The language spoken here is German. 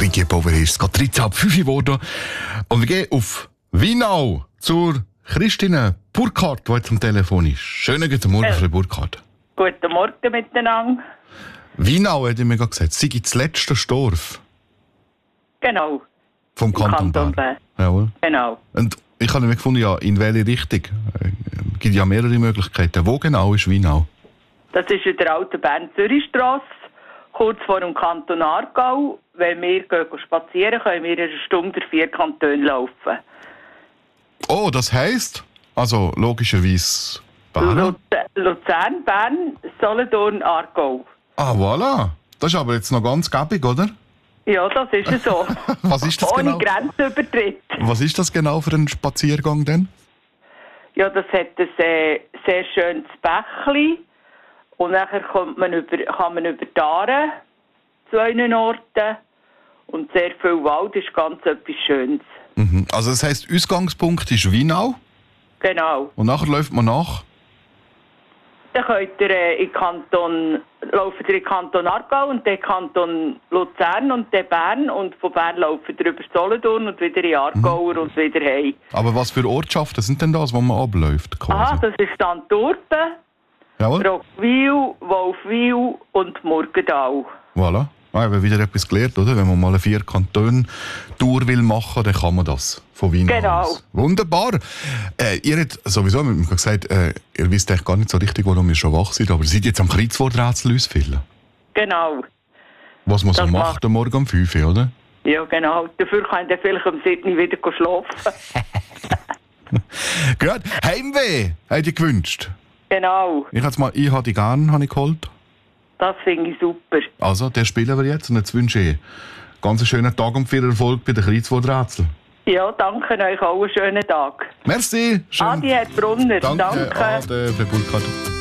Ich gebe over, ist es gerade 13.05 geworden. Und wir gehen auf Weinau zur Christine Burkhardt, die jetzt am Telefon ist. Schönen guten Morgen, Frau Burkhardt. Guten Morgen miteinander. Weinau, hat ich mir gerade gesagt, sei das letzte Dorf Genau. vom Kanton Bern. Jawohl. Genau. Und ich habe mir gefunden, ja, in welche Richtung? Es gibt ja mehrere Möglichkeiten. Wo genau ist Weinau? Das ist in der alten Bern-Zürich-Strasse, kurz vor dem Kanton Aargau. Wenn wir gehen spazieren, können wir in einer Stunde 4 Kantone laufen. Oh, das heisst, also logischerweise Bern? Luzern, Bern, Solothurn, Aargau. Ah, voilà. Das ist aber jetzt noch ganz gäbig, oder? Ja, das ist es so. Was ist das Ohne genau? Grenzübertritt. Was ist das genau für ein Spaziergang denn? Ja, das hat ein sehr schönes Bächli. Und nachher kann man über die Aare zu einen Orten. Und sehr viel Wald ist ganz etwas Schönes. Mhm. Also das heisst, Ausgangspunkt ist Weinau Genau. und nachher läuft man nach? Dann könnt ihr laufen ihr in Kanton Aargau und dann Kanton Luzern und dann Bern. Und von Bern laufen ihr über Solothurn und wieder in Aargau und wieder heim. Aber was für Ortschaften sind denn das, wo man abläuft? Quasi? Das ist dann Turpen, Jawohl. Rockwil, Wolfwil und Murgenthal. Voilà. Ah, ich habe wieder etwas gelernt, oder? Wenn man mal eine 4-Kanton-Tour will machen, dann kann man das von Wien Genau. aus. Wunderbar. Ihr habt sowieso mit mir gesagt, ihr wisst eigentlich gar nicht so richtig, warum ihr schon wach seid, aber ihr seid jetzt am Kreuzworträtsel ausfüllen. Genau. Was man so Das macht am Morgen um 5 Uhr, oder? Ja, genau. Dafür könnt ihr vielleicht um 7 Uhr wieder schlafen. Gut. Heimweh, habt ihr gewünscht? Genau. Ich habe die gern, habe ich geholt. Das finde ich super. Also, den spielen wir jetzt und jetzt wünsche ich ganz einen schönen Tag und viel Erfolg bei den Kreuzworträtsel. Ja, danke euch auch einen schönen Tag. Merci. Adi Herr Brunner. Danke. Danke. Ade, Frau Burkhardt.